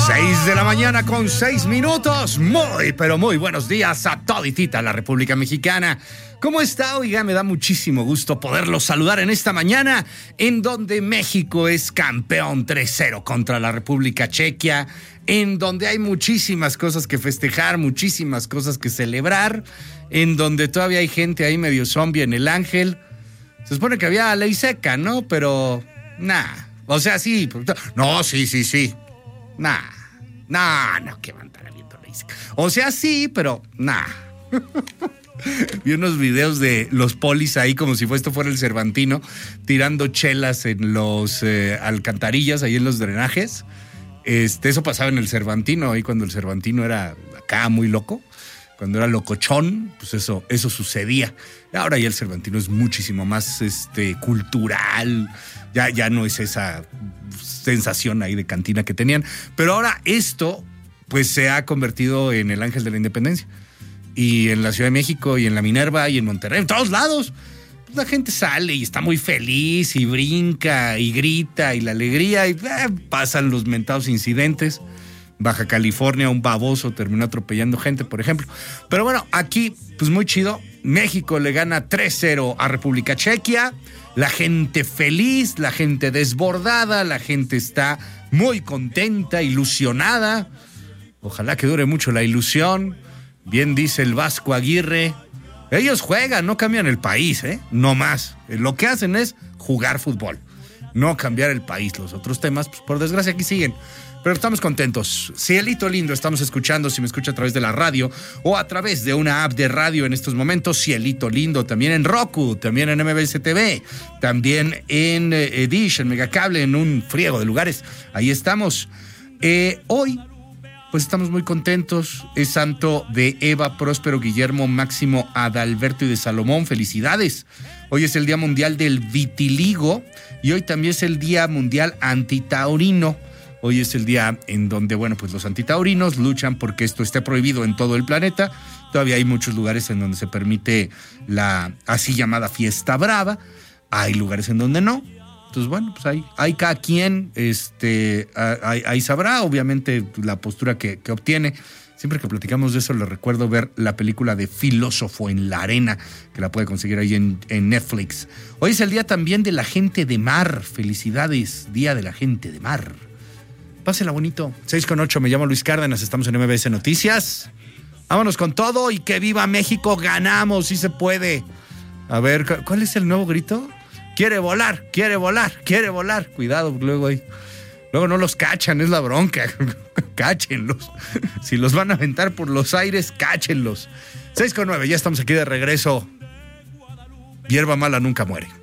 6 de la mañana con 6 minutos. Muy, pero muy buenos días a toditita la República Mexicana. ¿Cómo está? Oiga, me da muchísimo gusto poderlos saludar en esta mañana en donde México es campeón 3-0 contra la República Chequia, en donde hay muchísimas cosas que festejar, muchísimas cosas que celebrar, en donde todavía hay gente ahí medio zombie en el Ángel. Se supone que había ley seca, ¿no? Pero, o sea, sí. No, sí. No, que van a estar habiendo ley seca. O sea, sí, pero, Vi unos videos de los polis ahí como si esto fuera el Cervantino, tirando chelas en los alcantarillas, ahí en los drenajes. Eso pasaba en el Cervantino, ahí cuando el Cervantino era acá muy loco. Cuando era locochón, pues eso sucedía. Ahora ya el Cervantino es muchísimo más cultural. Ya no es esa sensación ahí de cantina que tenían. Pero ahora esto, pues se ha convertido en el Ángel de la Independencia. Y en la Ciudad de México, y en la Minerva, y en Monterrey, en todos lados. Pues la gente sale y está muy feliz, y brinca, y grita, y la alegría, y pasan los mentados incidentes. Baja California, un baboso terminó atropellando gente, por ejemplo. Pero bueno, aquí, pues muy chido. México le gana 3-0 a República Chequia. La gente feliz, la gente desbordada, la gente está muy contenta, ilusionada. Ojalá que dure mucho la ilusión. Bien dice el Vasco Aguirre. Ellos juegan, no cambian el país, no más. Lo que hacen es jugar fútbol, no cambiar el país. Los otros temas, pues por desgracia aquí siguen. Pero estamos contentos. Cielito lindo, estamos escuchando, si me escucha a través de la radio o a través de una app de radio en estos momentos, Cielito lindo, también en Roku, también en MBS TV, también en Dish, en Megacable, en un friego de lugares. Ahí estamos. Hoy, pues estamos muy contentos. Es santo de Eva, Próspero, Guillermo, Máximo, Adalberto y de Salomón. Felicidades. Hoy es el Día Mundial del Vitiligo y hoy también es el Día Mundial Antitaurino. Hoy es el día en donde, pues los antitaurinos luchan porque esto esté prohibido en todo el planeta. Todavía hay muchos lugares en donde se permite la así llamada fiesta brava. Hay lugares en donde no. Entonces, pues hay cada quien, ahí sabrá, obviamente, la postura que obtiene. Siempre que platicamos de eso, les recuerdo ver la película de Filósofo en la Arena, que la puede conseguir ahí en Netflix. Hoy es el día también de la gente de mar. Felicidades, Día de la Gente de Mar. Pásela bonito. 6:08, me llamo Luis Cárdenas, estamos en MBS Noticias. Vámonos con todo y que viva México, ganamos, sí se puede. A ver, ¿cuál es el nuevo grito? Quiere volar. Cuidado, luego no los cachan, es la bronca. Cáchenlos. Si los van a aventar por los aires, cáchenlos. 6:09, ya estamos aquí de regreso. Hierba mala nunca muere.